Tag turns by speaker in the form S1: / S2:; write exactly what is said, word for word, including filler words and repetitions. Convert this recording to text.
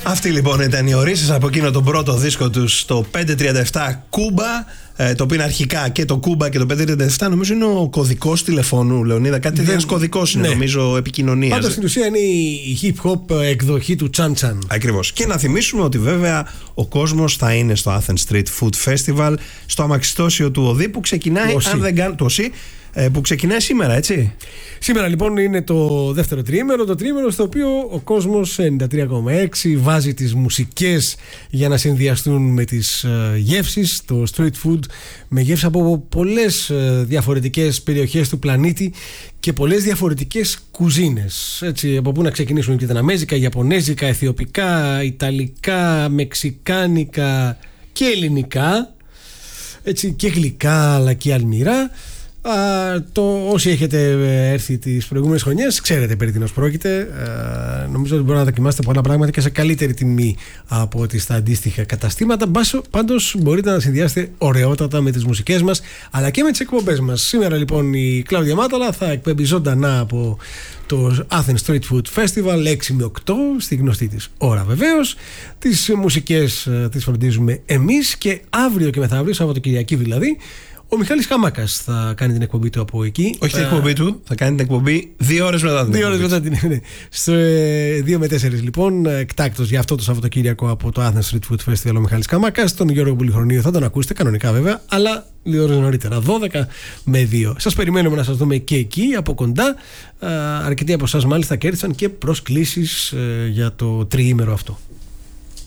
S1: Αυτή λοιπόν ήταν η Ορίσες από εκείνο τον πρώτο δίσκο τους, το πεντακόσια τριάντα επτά Κούμπα. Το οποίο είναι αρχικά και το Κούμπα και το πεντακόσια τριάντα επτά, νομίζω είναι ο κωδικός τηλεφώνου, Λεωνίδα. Κάτι τέτοιο κωδικός είναι, ναι, νομίζω, επικοινωνίας.
S2: Πάντως στην ουσία είναι η hip hop εκδοχή του Chan Chan.
S1: Ακριβώς. Και να θυμίσουμε ότι βέβαια ο κόσμος θα είναι στο Athens Street Food Festival, στο αμαξιστόσιο του ΟΔΗ που ξεκινάει, αν δεν κάνω το ΟΣΥ, που ξεκινάει σήμερα, έτσι.
S2: Σήμερα λοιπόν είναι το δεύτερο τριήμερο, το τριήμερο στο οποίο ο κόσμος ενενήντα τρία κόμμα έξι βάζει τις μουσικές για να συνδυαστούν με τις γεύσεις, το street food, με γεύσεις από πολλές διαφορετικές περιοχές του πλανήτη και πολλές διαφορετικές κουζίνες. Έτσι, από πού να ξεκινήσουν, βιετναμέζικα, ιαπωνέζικα, αιθιοπικά, ιταλικά, μεξικάνικα και ελληνικά, έτσι, και γλυκά αλλά και αλμυρά. Α, το, όσοι έχετε έρθει τις προηγούμενες χρονιές ξέρετε περί τίνος πρόκειται. Α, νομίζω ότι μπορείτε να δοκιμάσετε πολλά πράγματα και σε καλύτερη τιμή από ό,τι στα αντίστοιχα καταστήματα. Πάντως μπορείτε να συνδυάσετε ωραιότατα με τις μουσικές μας αλλά και με τις εκπομπές μας. Σήμερα λοιπόν η Κλάουδια Μάταλα θα εκπέμπει ζωντανά από το Athens Street Food Festival έξι με οκτώ στη γνωστή της ώρα βεβαίως. Τις μουσικές τις φροντίζουμε εμείς και αύριο και μεθαύριο, Σαββατοκυριακή δηλαδή, ο Μιχάλης Χαμάκας θα κάνει την εκπομπή του από εκεί.
S1: Όχι την εκπομπή του, θα κάνει την εκπομπή δύο ώρες μετά την
S2: Δύο ώρες μετά την ναι. Στο δύο με τέσσερα λοιπόν, εκτάκτος για αυτό το Σαββατοκύριακο από το Athens Street Food Festival ο Μιχάλης Χαμάκας. Τον Γιώργο Πολυχρονίου θα τον ακούσετε κανονικά βέβαια, αλλά λίγο ώρες νωρίτερα, δώδεκα με δύο. Σας περιμένουμε να σας δούμε και εκεί από κοντά. Αρκετοί από εσάς μάλιστα κέρδισαν και προσκλήσεις για το τριήμερο αυτό.